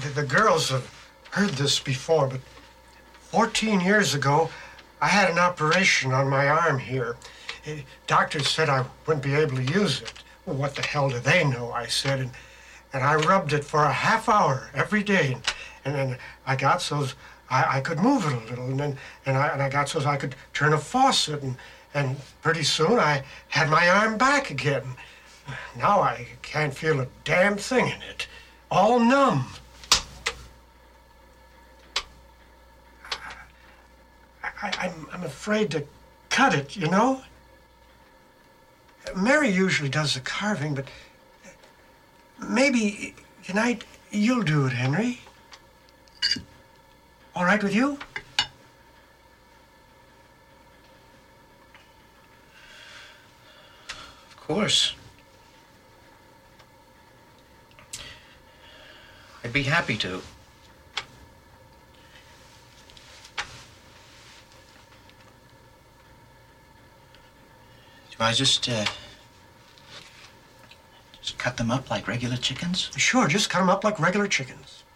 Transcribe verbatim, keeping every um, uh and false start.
the, the girls have heard this before, but fourteen years ago, I had an operation on my arm here. Doctors said I wouldn't be able to use it. Well, what the hell do they know, I said. And, and I rubbed it for a half hour every day. And, and then I got so I, I could move it a little. And then and I, and I got so I could turn a faucet. And, and pretty soon I had my arm back again. Now I can't feel a damn thing in it. All numb. I, I'm, I'm afraid to cut it, you know? Mary usually does the carving, but maybe tonight you'll do it, Henry. All right with you? Of course. I'd be happy to. Do I just, uh, just cut them up like regular chickens? Sure, just cut them up like regular chickens.